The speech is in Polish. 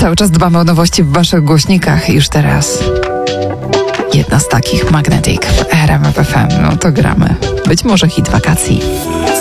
Cały czas dbamy o nowości w waszych głośnikach. Już teraz jedna z takich, Magnetic w RMF FM. No to gramy. Być może hit wakacji.